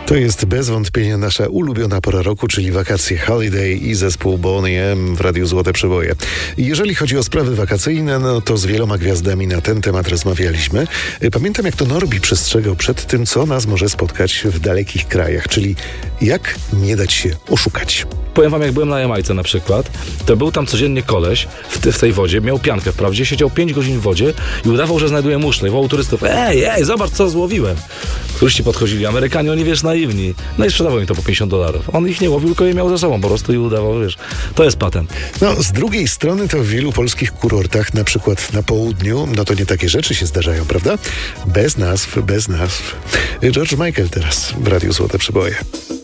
To jest bez wątpienia nasza ulubiona pora roku, czyli wakacje, holiday i zespół Boney M w Radiu Złote Przeboje. Jeżeli chodzi o sprawy wakacyjne, no to z wieloma gwiazdami na ten temat rozmawialiśmy. Pamiętam, jak to Norbi przestrzegał przed tym, co nas może spotkać w dalekich krajach, czyli jak nie dać się oszukać. Powiem wam, jak byłem na Jamajce na przykład, to był tam codziennie koleś w tej wodzie, miał piankę wprawdzie, siedział 5 godzin w wodzie i udawał, że znajduje muszle i wołał turystów: ej, zobacz, co złowiłem. Turyści podchodzili, Amerykanie, oni, naiwni. No i sprzedawał mi to po $50. On ich nie łowił, tylko je miał ze sobą po prostu i udawał, to jest patent. No, z drugiej strony to w wielu polskich kurortach, na przykład na południu, no to nie takie rzeczy się zdarzają, prawda? Bez nazw. George Michael teraz w Radiu Złote Przeboje.